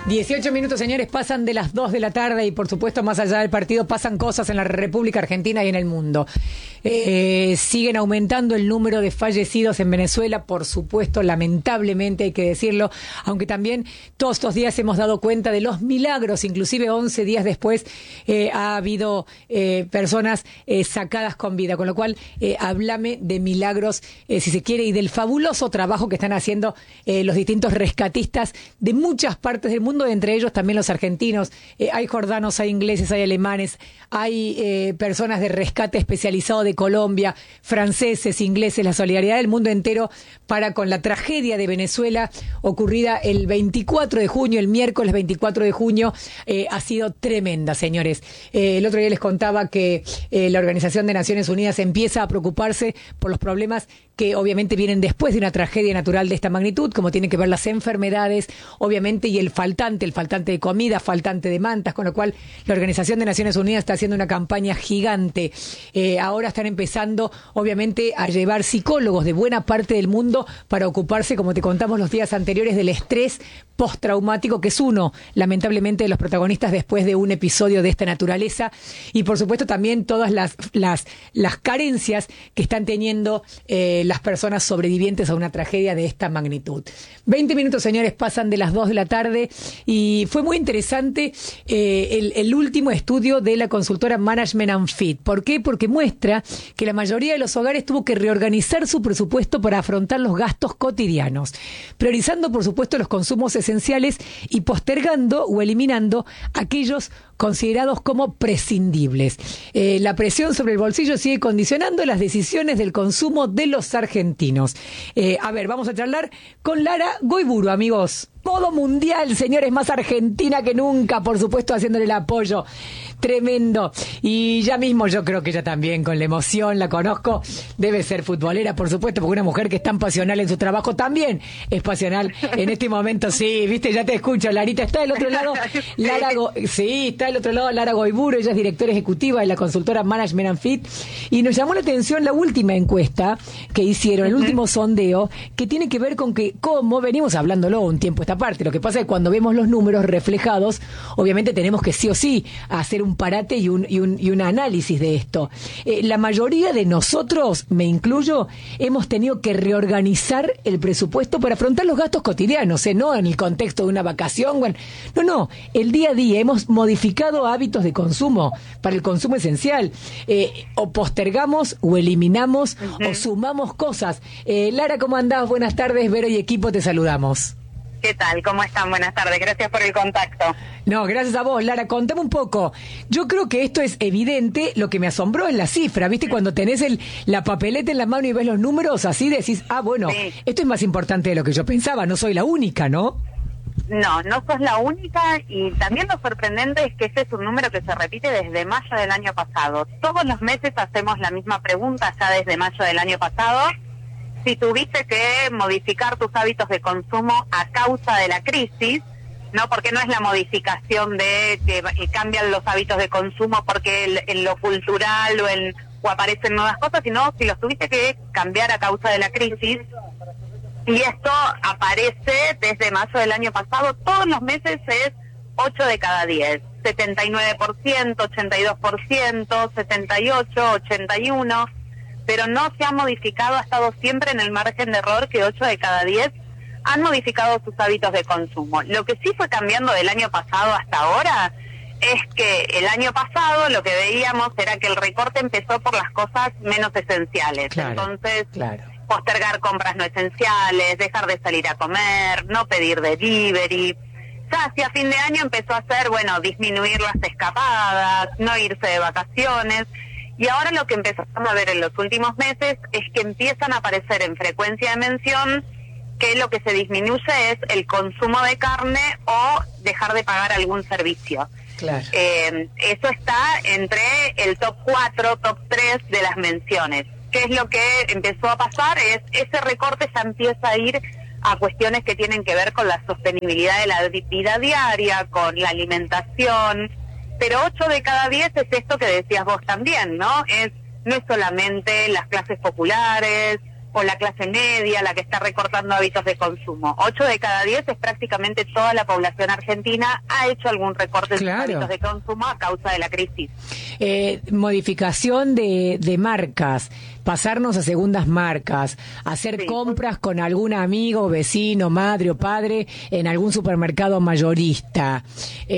18 minutos, señores, pasan de las 2 de la tarde y, por supuesto, más allá del partido, pasan cosas en la República Argentina y en el mundo. Siguen aumentando el número de fallecidos en Venezuela, por supuesto, lamentablemente hay que decirlo, aunque también todos estos días hemos dado cuenta de los milagros, inclusive 11 días después ha habido personas sacadas con vida, con lo cual háblame de milagros, si se quiere, y del fabuloso trabajo que están haciendo los distintos rescatistas de muchas partes del mundo, entre ellos también los argentinos. Hay jordanos, hay ingleses, hay alemanes, hay personas de rescate especializado de Colombia, franceses, ingleses, la solidaridad del mundo entero para con la tragedia de Venezuela ocurrida el 24 de junio, el miércoles 24 de junio, ha sido tremenda, señores. El otro día les contaba que la Organización de Naciones Unidas empieza a preocuparse por los problemas que obviamente vienen después de una tragedia natural de esta magnitud, como tienen que ver las enfermedades, obviamente, y el faltante de comida, faltante de mantas, con lo cual la Organización de Naciones Unidas está haciendo una campaña gigante. Ahora están empezando, obviamente, a llevar psicólogos de buena parte del mundo para ocuparse, como te contamos los días anteriores, del estrés postraumático, que es uno, lamentablemente, de los protagonistas después de un episodio de esta naturaleza, y por supuesto también todas las carencias que están teniendo las personas sobrevivientes a una tragedia de esta magnitud. 20 minutos, señores, pasan de las 2 de la tarde y fue muy interesante el último estudio de la consultora Management and Fit. ¿Por qué? Porque muestra que la mayoría de los hogares tuvo que reorganizar su presupuesto para afrontar los gastos cotidianos, priorizando, por supuesto, los consumos esenciales y postergando o eliminando aquellos considerados como prescindibles. La presión sobre el bolsillo sigue condicionando las decisiones del consumo de los argentinos. A ver, vamos a charlar con Lara Goiburu, amigos. Modo mundial, señores, más argentina que nunca, por supuesto, haciéndole el apoyo. Tremendo. Y ya mismo yo creo que ella también, con la emoción, la conozco, debe ser futbolera, por supuesto, porque una mujer que es tan pasional en su trabajo también es pasional en este momento. Sí, viste, ya te escucho, Larita. Está del otro lado, está del otro lado Lara Goiburu, ella es directora ejecutiva de la consultora Management and Fit, y nos llamó la atención la última encuesta que hicieron, el último sondeo, que tiene que ver con que, como venimos hablándolo un tiempo esta parte, lo que pasa es que cuando vemos los números reflejados, obviamente tenemos que sí o sí hacer un parate y un análisis de esto. La mayoría de nosotros, me incluyo, hemos tenido que reorganizar el presupuesto para afrontar los gastos cotidianos, no en el contexto de una vacación, no, el día a día hemos modificado hábitos de consumo para el consumo esencial, o postergamos o eliminamos o sumamos cosas. Lara, ¿cómo andás? Buenas tardes, Vero y equipo, te saludamos. ¿Qué tal? ¿Cómo están? Buenas tardes. Gracias por el contacto. No, gracias a vos, Lara. Contame un poco. Yo creo que esto es evidente. Lo que me asombró es la cifra. ¿Viste? Cuando tenés la papeleta en la mano y ves los números, así decís, bueno, sí, esto es más importante de lo que yo pensaba. No soy la única, ¿no? No sos la única, y también lo sorprendente es que ese es un número que se repite desde mayo del año pasado. Todos los meses hacemos la misma pregunta ya desde mayo del año pasado. Si tuviste que modificar tus hábitos de consumo a causa de la crisis, no, porque no es la modificación de que cambian los hábitos de consumo porque en lo cultural o aparecen nuevas cosas, sino si los tuviste que cambiar a causa de la crisis. Y esto aparece desde mayo del año pasado, todos los meses es 8 de cada 10, 79%, 82%, 78%, 81%. Pero no se ha modificado, ha estado siempre en el margen de error que 8 de cada 10 han modificado sus hábitos de consumo. Lo que sí fue cambiando del año pasado hasta ahora es que el año pasado lo que veíamos era que el recorte empezó por las cosas menos esenciales. Claro, entonces, postergar compras no esenciales, dejar de salir a comer, no pedir delivery. Ya hacia fin de año empezó a ser, disminuir las escapadas, no irse de vacaciones. Y ahora lo que empezamos a ver en los últimos meses es que empiezan a aparecer en frecuencia de mención que lo que se disminuye es el consumo de carne o dejar de pagar algún servicio. Claro. Eso está entre el top 4, top 3 de las menciones. ¿Qué es lo que empezó a pasar? Ese recorte ya empieza a ir a cuestiones que tienen que ver con la sostenibilidad de la vida diaria, con la alimentación. Pero 8 de cada 10 es esto que decías vos también, ¿no? No es solamente las clases populares o la clase media la que está recortando hábitos de consumo. 8 de cada 10 es prácticamente toda la población argentina ha hecho algún recorte en sus hábitos de consumo a causa de la crisis. Modificación de marcas, pasarnos a segundas marcas, hacer compras con algún amigo, vecino, madre o padre en algún supermercado mayorista.